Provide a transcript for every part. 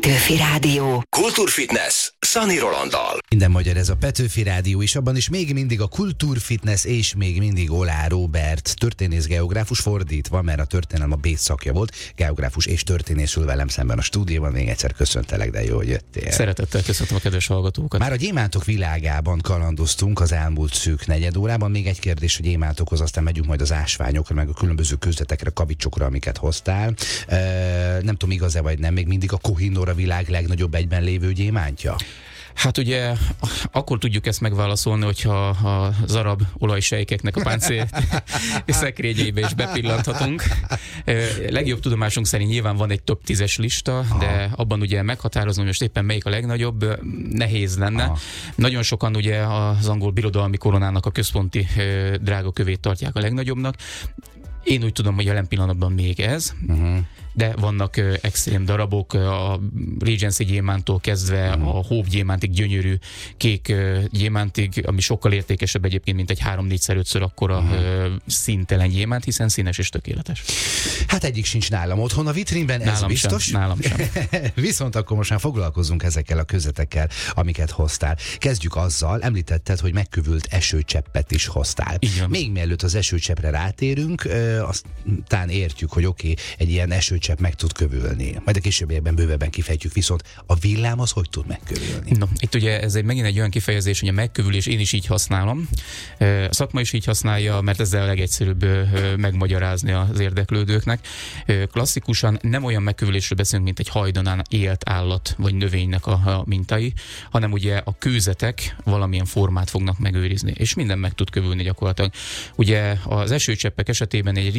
Petőfi Rádió. Kultúrfitness Szani Rolanddal. Minden magyar ez a Petőfi Rádió, és abban is még mindig a kultúrfitness, és még mindig Olá Róbert, történész geográfus, fordítva, mert a történelem a B szakja volt, geográfus és történészül velem szemben a stúdióban. Még egyszer köszöntelek, de jó, hogy jöttél. Szeretettel köszöntöm a kedves hallgatókat. Már a gyémántok világában kalandoztunk az elmúlt szűk negyed órában. Még egy kérdés a gyémántokhoz, aztán megyünk majd az ásványokra, meg a különböző közletekre, kavicsokra, amiket hoztál. Nem tudom, igaz-e vagy nem, még mindig a Kohinoor a világ legnagyobb egyben lévő gyémántja? Hát ugye akkor tudjuk ezt megválaszolni, hogyha az arab olajsejkeknek a páncél szekrényeibe is bepillanthatunk. Legjobb tudomásunk szerint nyilván van egy top 10-es lista, de abban ugye meghatározni, hogy most éppen melyik a legnagyobb, nehéz lenne. Nagyon sokan ugye az angol birodalmi koronának a központi drágakövét tartják a legnagyobbnak. Én úgy tudom, hogy jelen pillanatban még ez, de vannak extrém darabok, a Regency gyémántól kezdve a Hope gyémántig, gyönyörű kék gyémántig, ami sokkal értékesebb egyébként, mint egy 3-4-5-ször akkora színtelen gyémánt, hiszen színes és tökéletes. Hát egyik sincs nálam otthon a vitrínben, ez nálam biztos. Sem, nálam sem. Viszont akkor most már foglalkozunk ezekkel a közletekkel, amiket hoztál. Kezdjük azzal, említetted, hogy megkövült esőcseppet is hoztál. Még mielőtt az esőcseppre rátérünk, aztán értjük, hogy oké, egy ilyen esőcsepp meg tud kövülni. Majd a későbbiekben bővebben kifejtjük, viszont a villám az hogy tud megkövülni? No, itt ugye ez megint egy olyan kifejezés, hogy a megkövülés én is így használom. A szakma is így használja, mert ezzel a legegyszerűbb megmagyarázni az érdeklődőknek. Klasszikusan nem olyan megkövülésről beszélünk, mint egy hajdanán élt állat vagy növénynek a mintái, hanem ugye a kőzetek valamilyen formát fognak megőrizni, és minden meg tud kövülni gyakorlatilag. Ugye az esőcseppek esetében egy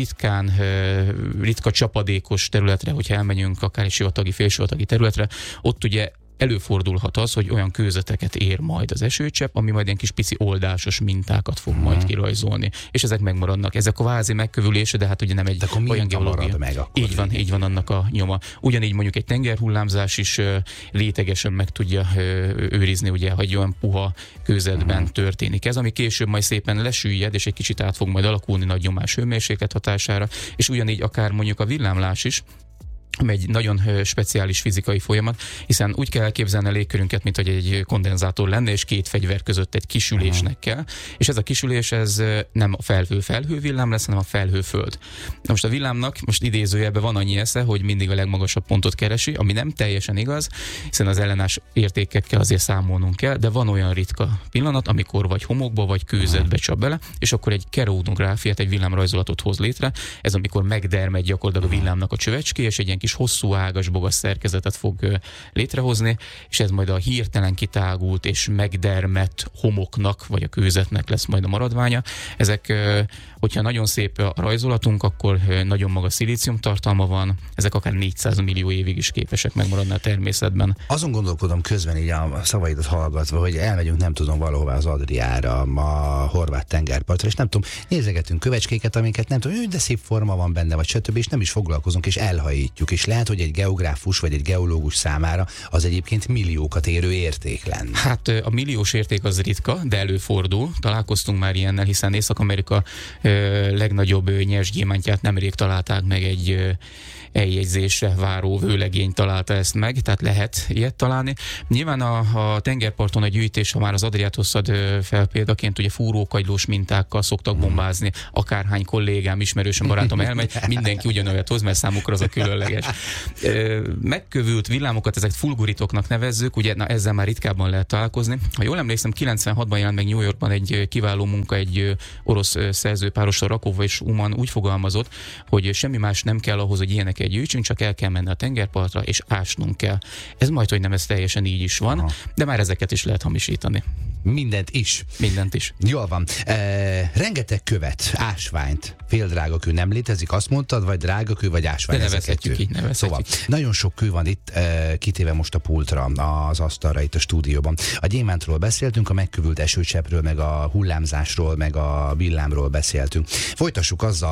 ritka csapadékos területre, hogyha elmegyünk akár egy sivatagi, félsivatagi területre, ott ugye előfordulhat az, hogy olyan kőzeteket ér majd az esőcsepp, ami majd ilyen kis pici oldásos mintákat fog majd kirajzolni, és ezek megmaradnak. Ezek a kvázi megkövülése, de hát ugye nem egy olyan geológia. Így van annak a nyoma. Ugyanígy mondjuk egy tengerhullámzás is létegesen meg tudja őrizni, ugye, hogy olyan puha kőzetben történik ez, ami később majd szépen lesüllyed, és egy kicsit át fog majd alakulni nagy nyomás hőmérséklet hatására, és ugyanígy akár mondjuk a villámlás is, ami egy nagyon speciális fizikai folyamat, hiszen úgy kell elképzelni a légkörünket, mint hogy egy kondenzátor lenne, és két fegyver között egy kisülésnek kell, és ez a kisülés, ez nem a felhő villám lesz, hanem a felhő-föld. Na most a villámnak, most idézőjelben van annyi esze, hogy mindig a legmagasabb pontot keresi, ami nem teljesen igaz, hiszen az ellenállás értékekkel azért számolnunk kell, de van olyan ritka pillanat, amikor vagy homokba, vagy kőzetbe csap bele, és akkor egy keronográfiát, egy villámrajzolatot hoz létre. Ez amikor megdermed gyakorlatilag a villámnak a csövecské, és egy ilyen kis hosszú ágas bogas szerkezetet fog létrehozni, és ez majd a hirtelen kitágult és megdermedt homoknak, vagy a kőzetnek lesz majd a maradványa. Ezek, hogyha nagyon szép a rajzolatunk, akkor nagyon magas szilícium tartalma van, ezek akár 400 millió évig is képesek megmaradni a természetben. Azon gondolkodom közben így a szavaidat hallgatva, hogy elmegyünk, nem tudom, valahová az Adriára, a horvát tengerpartra, és nem tudom, nézegetünk kövecskéket, amiket nem tudom, de szép forma van benne, vagy stb., és nem is foglalkozunk, és elhajítjuk. És lehet, hogy egy geográfus vagy egy geológus számára az egyébként milliókat érő érték lenne. Hát a milliós érték az ritka, de előfordul. Találkoztunk már ilyennel, hiszen Észak-Amerika legnagyobb nyersgyémántját nemrég találták meg, egy eljegyzésre váró vőlegény találta ezt meg, tehát lehet ilyet találni. Nyilván a tengerparton a gyűjtés, ha már az Adriát hoztad fel példaként, ugye fúrókagylós mintákkal szoktak bombázni, akárhány kollégám, ismerősöm, barátom elmegy, mindenki ugyanolyat hoz, mert számukra az a különleges. Megkövült villámokat, ezek fulguritoknak nevezzük, ugye ezzel már ritkábban lehet találkozni. Ha jól emlékszem, 96-ban jelent meg New Yorkban egy kiváló munka, egy orosz szerzőpárosra, Rakova és Uman úgy fogalmazott, hogy semmi más nem kell ahhoz, hogy ilyeneket gyűjtsünk, csak el kell menni a tengerpartra, és ásnunk kell. Ez majd, hogy nem ez teljesen így is van, de már ezeket is lehet hamisítani. Mindent is. Jól van. Rengeteg követ, ásványt, féldrágakő nem létezik, azt mondtad, vagy drágakő, vagy ásvány. De nevezhetjük így, Szóval nagyon sok kő van itt kitéve most a pultra, az asztalra itt a stúdióban. A gyémántról beszéltünk, a megkövült esőcseppről, meg a hullámzásról, meg a villámról beszéltünk. Folytassuk azzal,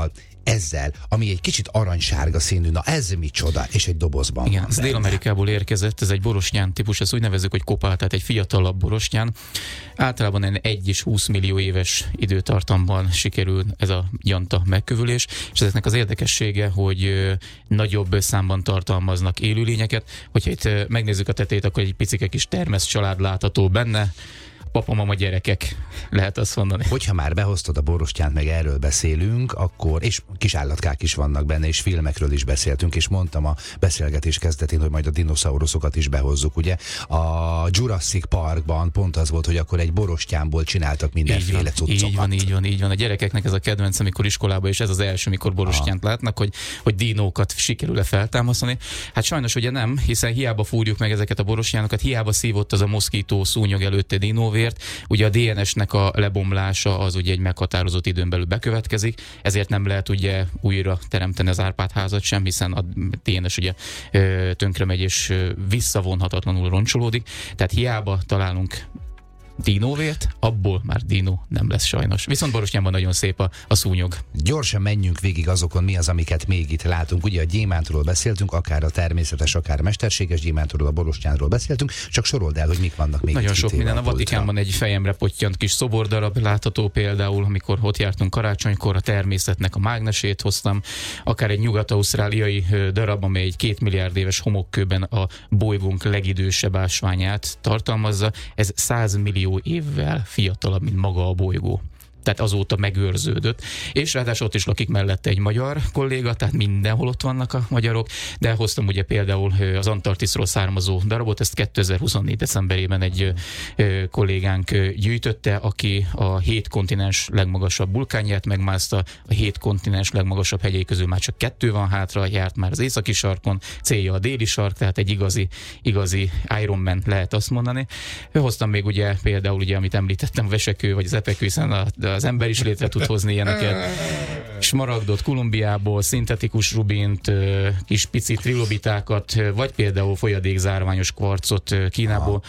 ezzel, ami egy kicsit aranysárga színű, na ez micsoda, és egy dobozban igen, van ez Dél-Amerikából érkezett, ez egy borostyán típus, ezt úgy nevezzük, hogy kopál, tehát egy fiatalabb borostyán. Általában 1 és 20 millió éves időtartamban sikerül ez a janta megkövülés, és ezeknek az érdekessége, hogy nagyobb számban tartalmaznak élőlényeket. Hogyha itt megnézzük a tetejét, akkor egy picike kis termesz család látható benne, papa, mama, gyerekek, lehet azt mondani. Hogyha már behoztad a borostyánt, meg erről beszélünk, akkor, és kis állatkák is vannak benne, és filmekről is beszéltünk, és mondtam a beszélgetés kezdetén, hogy majd a dinoszauruszokat is behozzuk, ugye? A Jurassic Parkban pont az volt, hogy akkor egy borostyánból csináltak mindenféle cuccokat. Így van. A gyerekeknek ez a kedvenc, amikor iskolában, és ez az első, amikor borostyánt látnak, hogy dinókat sikerül-e feltámasztani. Hát sajnos ugye nem, hiszen hiába fúrjuk meg ezeket a borostyánokat, hiába szívott az a moszkító szúnyog előtte dinóvért, ugye a DNS-nek a lebomlása az ugye egy meghatározott időn belül bekövetkezik, ezért nem lehet ugye újra teremteni az Árpád-házat sem, hiszen a DNS ugye tönkre megy és visszavonhatatlanul roncsolódik, tehát hiába találunk dinóvért, abból már dinó nem lesz sajnos. Viszont borostyánban nagyon szép a szúnyog. Gyorsan menjünk végig azokon, mi az, amiket még itt látunk. Ugye a gyémántról beszéltünk, akár a természetes, akár mesterséges gyémántról, a borostyánról beszéltünk, csak sorold el, hogy mik vannak még. Nagyon sok minden. A Vatikánban egy fejemre pottyant kis szobordarab látható például, amikor ott jártunk karácsonykor, a természetnek a mágnesét hoztam, akár egy nyugat-ausztráliai darab, amely egy 2 milliárd éves homokkőben a bolygónk legidősebb ásványát tartalmazza. Ez 100 millió évvel fiatalabb, mint maga a bolygó. Tehát azóta megőrződött. És ráadásul ott is lakik mellette egy magyar kolléga, tehát mindenhol ott vannak a magyarok, de hoztam ugye például az Antarktiszról származó darabot, ezt 2024. decemberében egy kollégánk gyűjtötte, aki a 7 kontinens legmagasabb vulkánját megmászta, a 7 kontinens legmagasabb hegyei közül már csak 2 van hátra, járt már az északi sarkon, célja a déli sark, tehát egy igazi Ironman lehet azt mondani. Hoztam még ugye például, ugye, amit említettem, a vesekő vagy az epekő, hiszen az ember is létre tud hozni ilyeneket. Smaragdot Kolumbiából, szintetikus rubint, kis pici trilobitákat, vagy például folyadékzárványos kvarcot Kínából.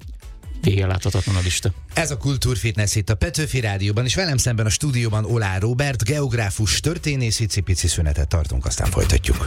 Vége láthatatlan a lista. Ez a Kultúrfitness itt a Petőfi Rádióban, és velem szemben a stúdióban Oláh Róbert, geográfus, történész, icipici szünetet tartunk, aztán folytatjuk.